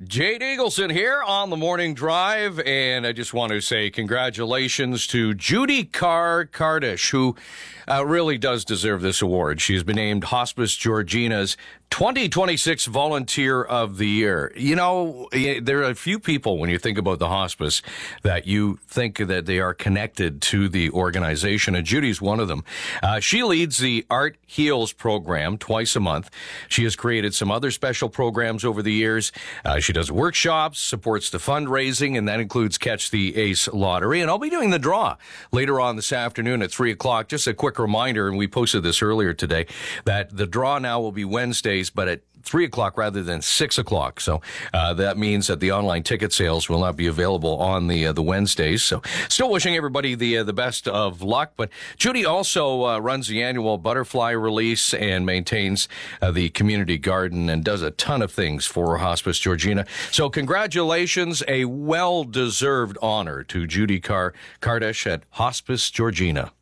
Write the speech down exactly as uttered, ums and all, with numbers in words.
Jade Eagleson here on the Morning Drive, and I just want to say congratulations to Judy Carr Kardish, who uh, really does deserve this award. She has been named Hospice Georgina's twenty twenty-six Volunteer of the Year. You know, there are a few people, when you think about the hospice, that you think that they are connected to the organization, and Judy's one of them. Uh, she leads the Art Heals program twice a month. She has created some other special programs over the years. Uh, she does workshops, supports the fundraising, and that includes Catch the Ace Lottery. And I'll be doing the draw later on this afternoon at three o'clock. Just a quick reminder, and we posted this earlier today, that the draw now will be Wednesdays, but at three o'clock rather than six o'clock. So uh, that means that the online ticket sales will not be available on the uh, the Wednesdays. So still wishing everybody the uh, the best of luck. But Judy also uh, runs the annual butterfly release and maintains uh, the community garden and does a ton of things for Hospice Georgina. So congratulations, a well-deserved honor to Judy Carr Kardish at Hospice Georgina.